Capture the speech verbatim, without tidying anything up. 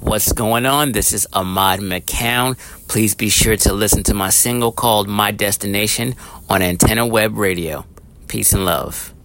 What's going on? This is Ahmad McCown. Please be sure to listen to my single called My Destination on Antenna Web Radio. Peace and love.